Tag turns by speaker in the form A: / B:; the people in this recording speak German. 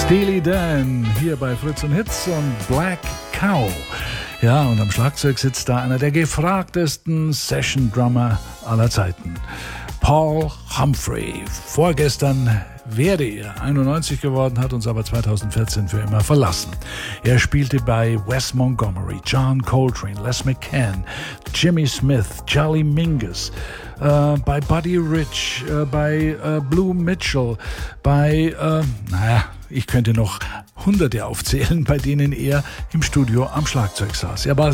A: Steely Dan hier bei Fritz und Hits und Black Cow. Ja, und am Schlagzeug sitzt da einer der gefragtesten Session-Drummer aller Zeiten. Paul Humphrey. Vorgestern wäre er 91 geworden, hat uns aber 2014 für immer verlassen. Er spielte bei Wes Montgomery, John Coltrane, Les McCann, Jimmy Smith, Charlie Mingus, bei Buddy Rich, bei Blue Mitchell, bei, ich könnte noch Hunderte aufzählen, bei denen er im Studio am Schlagzeug saß. Er war